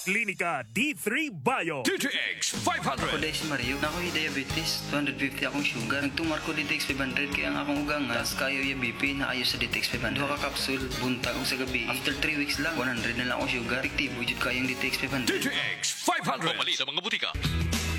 Klinika D3 Bio. DTX Ako 500. dahil si Mario, na ako'y diabetes, 250 akong sugar. Nagtumar ko DTX 500 kaya ang akong ugangas, kayo yung BP na ayo sa DTX 500. Duha ka kapsul, buntag o sa gabi. After 3 weeks lang, 100 na lang akong sugar. Efektibo jud kayong DTX 500. DTX 500. Pamali sa mga butika.